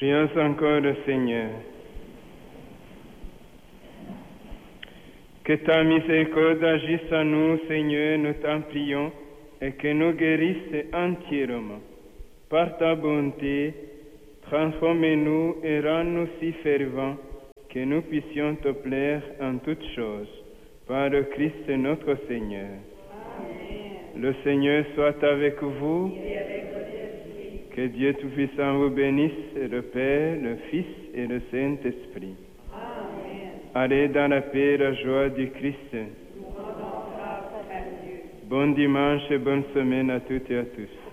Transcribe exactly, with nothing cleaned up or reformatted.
Prions encore le Seigneur. Que ta miséricorde agisse en nous, Seigneur, nous t'en prions, et que nous guérisse entièrement. Par ta bonté, transforme-nous et rends-nous si fervents que nous puissions te plaire en toutes choses. Par le Christ notre Seigneur. Amen. Le Seigneur soit avec vous. Et avec votre esprit. Que Dieu Tout-Puissant vous bénisse, le Père, le Fils et le Saint-Esprit. Amen. Allez dans la paix et la joie du Christ. Nous rendons grâce à Dieu. Bon dimanche et bonne semaine à toutes et à tous.